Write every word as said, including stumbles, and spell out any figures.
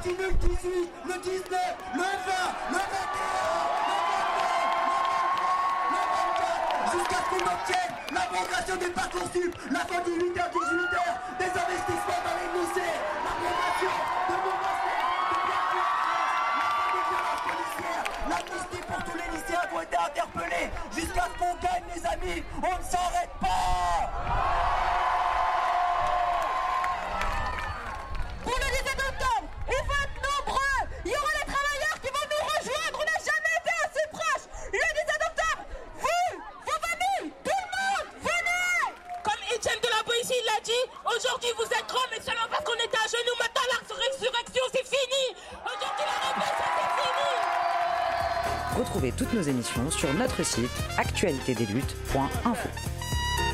continue le dix-huit, le dix-neuf, le vingt, le vingt et un, le vingt-deux, le vingt-trois, le vingt-quatre, jusqu'à ce qu'on obtienne l'abrogation des Parcoursup, la fin du huit heures dix-huit heures, des investissements dans les lycées, l'abrogation de mon master, de Pierre la fin des violences policières, l'amnistie pour tous les lycéens qui ont été interpellés, jusqu'à ce qu'on gagne les amis, on ne s'arrête pas. Pour le dix-sept octobre, il faut être nombreux. Il y aura les travailleurs qui vont nous rejoindre. On n'a jamais été assez proches. Le dix-sept octobre, vous, vos familles, tout le monde, venez. Comme Etienne de la Boétie l'a dit, aujourd'hui vous êtes grands, mais seulement parce qu'on était à genoux. Maintenant la résurrection c'est fini. Aujourd'hui la répression c'est fini. Retrouvez toutes nos émissions sur notre site actualité des luttes point info.